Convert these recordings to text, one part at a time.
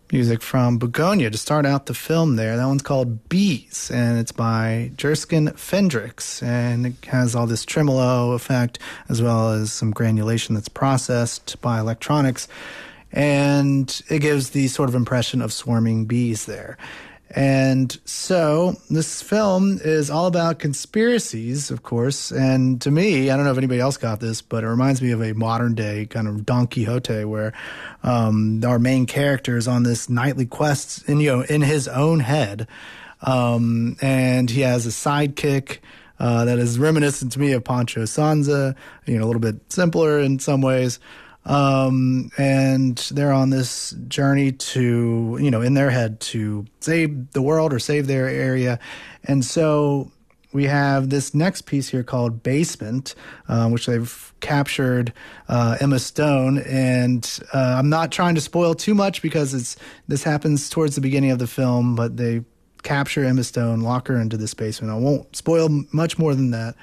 music from Begonia to start out the film there. That one's called Bees, and it's by Jerskin Fendrix, and it has all this tremolo effect as well as some granulation that's processed by electronics, and it gives the sort of impression of swarming bees there. And so this film is all about conspiracies, of course. And to me, I don't know if anybody else got this, but it reminds me of a modern day kind of Don Quixote where our main character is on this nightly quest in his own head. And he has a sidekick that is reminiscent to me of Pancho Sanza, a little bit simpler in some ways. And they're on this journey to, in their head to save the world or save their area. And so we have this next piece here called Basement, which they've captured Emma Stone. And I'm not trying to spoil too much because this happens towards the beginning of the film, but they capture Emma Stone, lock her into this basement. I won't spoil much more than that.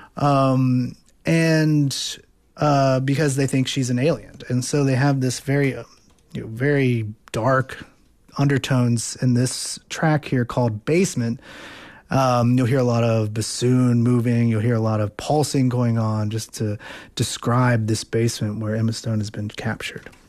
Because they think she's an alien. And so they have this very, very dark undertones in this track here called Basement. You'll hear a lot of bassoon moving. You'll hear a lot of pulsing going on just to describe this basement where Emma Stone has been captured.